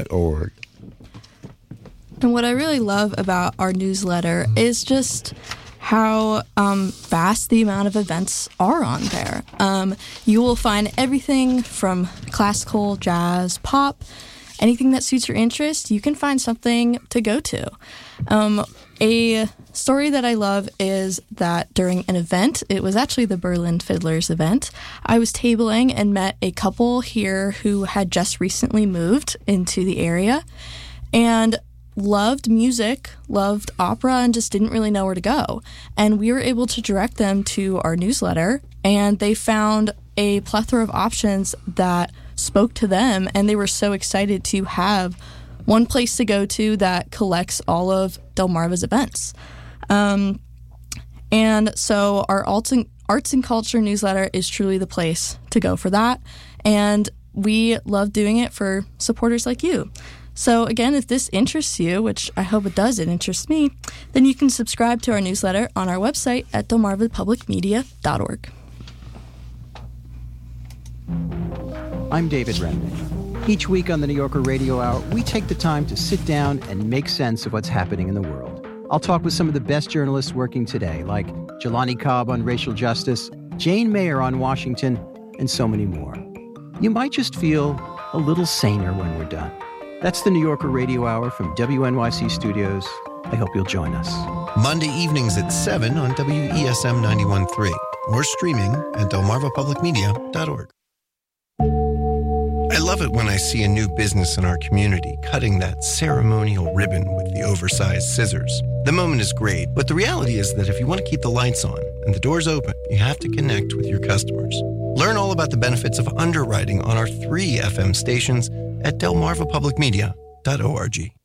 delmarva.org. And what I really love about our newsletter is just how vast the amount of events are on there. You will find everything from classical, jazz, pop, anything that suits your interest. You can find something to go to. A story that I love is that during an event, it was actually the Berlin Fiddlers event, I was tabling and met a couple here who had just recently moved into the area and loved music, loved opera, and just didn't really know where to go. And we were able to direct them to our newsletter, and they found a plethora of options that spoke to them, and they were so excited to have one place to go to that collects all of Delmarva's events. And so our arts and culture newsletter is truly the place to go for that, and we love doing it for supporters like you. So again, if this interests you, which I hope it does, it interests me, then you can subscribe to our newsletter on our website at delmarvapublicmedia.org. I'm David Remnick. Each week on the New Yorker Radio Hour, we take the time to sit down and make sense of what's happening in the world. I'll talk with some of the best journalists working today, like Jelani Cobb on racial justice, Jane Mayer on Washington, and so many more. You might just feel a little saner when we're done. That's the New Yorker Radio Hour from WNYC Studios. I hope you'll join us. Monday evenings at 7 on WESM 91.3 or streaming at delmarvapublicmedia.org. I love it when I see a new business in our community cutting that ceremonial ribbon with the oversized scissors. The moment is great, but the reality is that if you want to keep the lights on and the doors open, you have to connect with your customers. Learn all about the benefits of underwriting on our 3 FM stations at delmarvapublicmedia.org.